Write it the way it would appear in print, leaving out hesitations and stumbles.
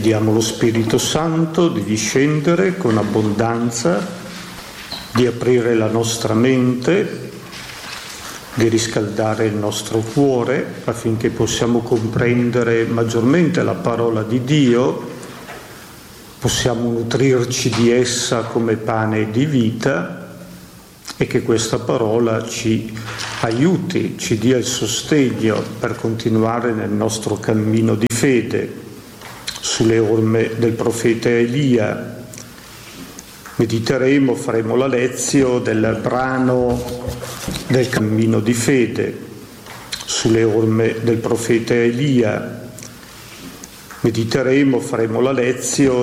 Chiediamo allo Spirito Santo di discendere con abbondanza, di aprire la nostra mente, di riscaldare il nostro cuore affinché possiamo comprendere maggiormente la parola di Dio, possiamo nutrirci di essa come pane di vita e che questa parola ci aiuti, ci dia il sostegno per continuare nel nostro cammino di fede sulle orme del profeta Elia. Mediteremo, faremo la lezione del brano del cammino di fede sulle orme del profeta Elia. Mediteremo, faremo la lezione